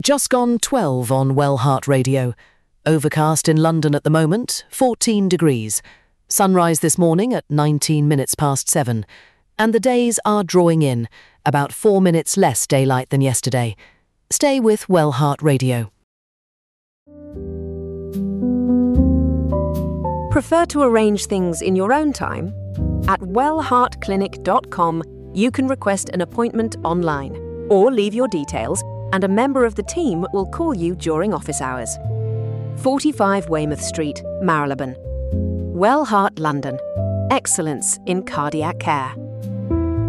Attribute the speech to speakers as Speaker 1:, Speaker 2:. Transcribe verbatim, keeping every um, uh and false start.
Speaker 1: Just gone twelve on Wellheart Radio. Overcast in London at the moment, fourteen degrees. Sunrise this morning at nineteen minutes past seven. And the days are drawing in, about four minutes less daylight than yesterday. Stay with Wellheart Radio.
Speaker 2: Prefer to arrange things in your own time? At wellheart clinic dot com, you can request an appointment online or leave your details, and a member of the team will call you during office hours. forty-five Weymouth Street, Marylebone. Wellheart London. Excellence in cardiac care.